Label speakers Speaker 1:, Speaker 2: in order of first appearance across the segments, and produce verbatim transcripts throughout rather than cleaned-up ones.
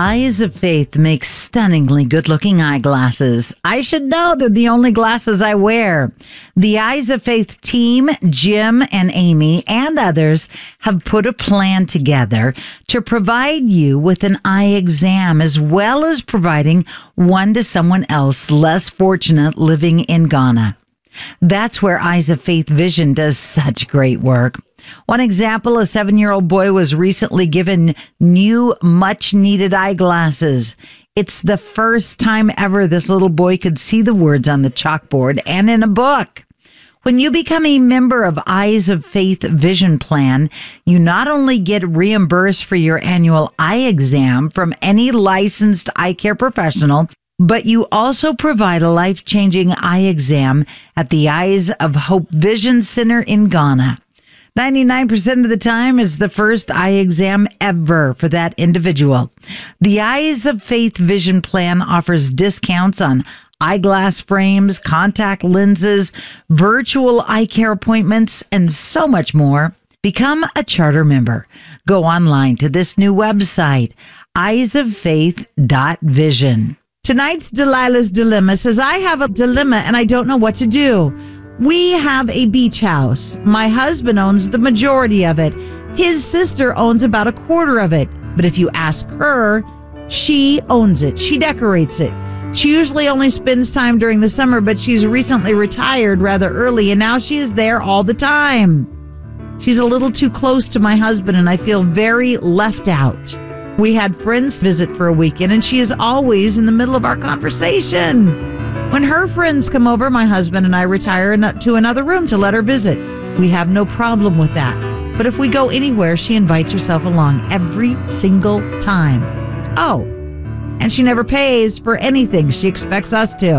Speaker 1: Eyes of Faith makes stunningly good-looking eyeglasses. I should know they're the only glasses I wear. The Eyes of Faith team, Jim and Amy and others, have put a plan together to provide you with an eye exam as well as providing one to someone else less fortunate living in Ghana. That's where Eyes of Faith Vision does such great work. One example, a seven-year-old boy was recently given new, much-needed eyeglasses. It's the first time ever this little boy could see the words on the chalkboard and in a book. When you become a member of Eyes of Faith Vision Plan, you not only get reimbursed for your annual eye exam from any licensed eye care professional, but you also provide a life-changing eye exam at the Eyes of Hope Vision Center in Ghana. ninety-nine percent of the time is the first eye exam ever for that individual. The Eyes of Faith Vision Plan offers discounts on eyeglass frames, contact lenses, virtual eye care appointments, and so much more. Become a charter member. Go online to this new website, eyes of faith dot vision. Tonight's Delilah's Dilemma says, I have a dilemma and I don't know what to do. We have a beach house. My husband owns the majority of it. His sister owns about a quarter of it. But if you ask her, she owns it. She decorates it. She usually only spends time during the summer, but she's recently retired rather early, and now she is there all the time. She's a little too close to my husband, and I feel very left out. We had friends visit for a weekend, and she is always in the middle of our conversation. When her friends come over, my husband and I retire to another room to let her visit. We have no problem with that. But if we go anywhere, she invites herself along every single time. Oh, and she never pays for anything she expects us to.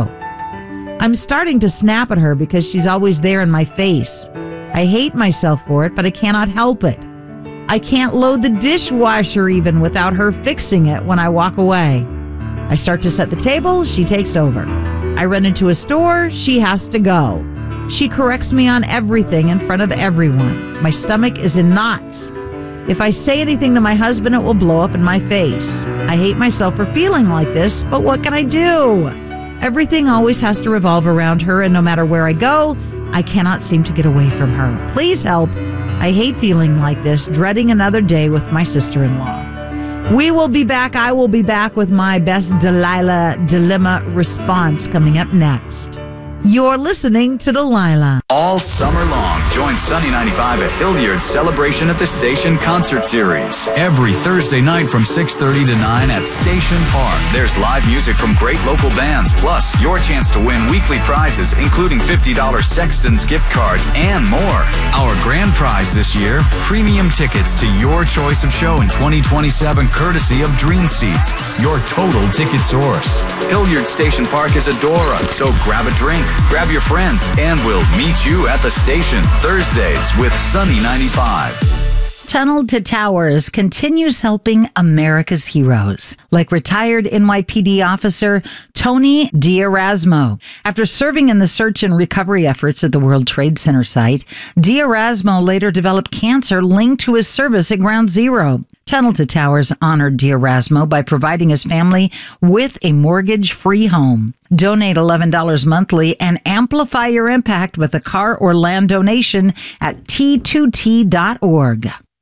Speaker 1: I'm starting to snap at her because she's always there in my face. I hate myself for it, but I cannot help it. I can't load the dishwasher even without her fixing it when I walk away. I start to set the table, she takes over. I run into a store, she has to go. She corrects me on everything in front of everyone. My stomach is in knots. If I say anything to my husband, it will blow up in my face. I hate myself for feeling like this, but what can I do? Everything always has to revolve around her, and no matter where I go, I cannot seem to get away from her. Please help. I hate feeling like this, dreading another day with my sister-in-law. We will be back. I will be back with my best Delilah Dilemma response coming up next. You're listening to Delilah.
Speaker 2: All summer long, join Sunny ninety-five at Hilliard's Celebration at the Station Concert Series. Every Thursday night from six thirty to nine at Station Park. There's live music from great local bands, plus your chance to win weekly prizes, including fifty dollars Sexton's gift cards and more. Our grand prize this year, premium tickets to your choice of show in twenty twenty-seven, courtesy of Dream Seats, your total ticket source. Hilliard Station Park is Adora, so grab a drink, grab your friends, and we'll meet you at the station Thursdays with Sunny ninety-five.
Speaker 1: Tunnel to Towers continues helping America's heroes, like retired N Y P D officer Tony D'Erasmo. After serving in the search and recovery efforts at the World Trade Center site, D'Erasmo later developed cancer linked to his service at Ground Zero. Tunnel to Towers honored D'Erasmo by providing his family with a mortgage-free home. Donate eleven dollars monthly and amplify your impact with a car or land donation at T two T dot org.